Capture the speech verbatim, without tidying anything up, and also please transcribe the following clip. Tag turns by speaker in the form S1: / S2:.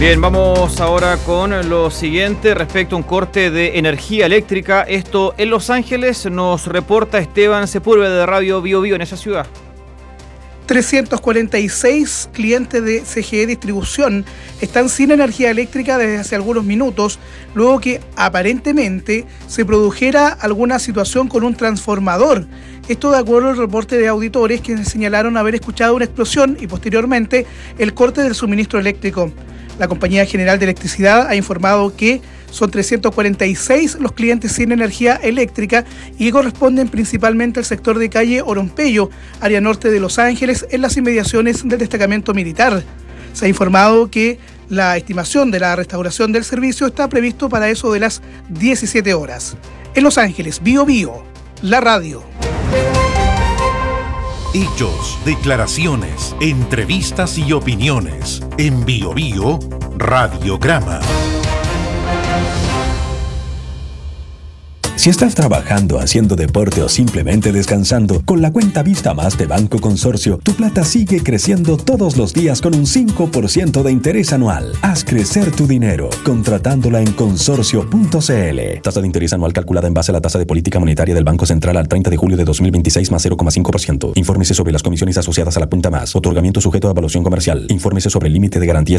S1: Bien, vamos ahora con lo siguiente respecto a un corte de energía eléctrica. Esto en Los Ángeles nos reporta Esteban Sepúlveda de Radio Bio Bio en esa ciudad.
S2: trescientos cuarenta y seis clientes de C G E Distribución están sin energía eléctrica desde hace algunos minutos, luego que aparentemente se produjera alguna situación con un transformador. Esto de acuerdo al reporte de auditores que señalaron haber escuchado una explosión y posteriormente el corte del suministro eléctrico. La Compañía General de Electricidad ha informado que son trescientos cuarenta y seis los clientes sin energía eléctrica y que corresponden principalmente al sector de calle Orompeyo, área norte de Los Ángeles, en las inmediaciones del destacamento militar. Se ha informado que la estimación de la restauración del servicio está previsto para eso de las diecisiete horas. En Los Ángeles, Bio Bio, la radio.
S3: Hechos, declaraciones, entrevistas y opiniones. En Bio Bio, Radiograma.
S4: Si estás trabajando, haciendo deporte o simplemente descansando, con la cuenta Vista Más de Banco Consorcio, tu plata sigue creciendo todos los días con un cinco por ciento de interés anual. Haz crecer tu dinero contratándola en consorcio punto c l. Tasa de interés anual calculada en base a la tasa de política monetaria del Banco Central al treinta de julio de dos mil veintiséis más cero coma cinco por ciento. Infórmese sobre las comisiones asociadas a la cuenta Más. Otorgamiento sujeto a evaluación comercial. Infórmese sobre el límite de garantías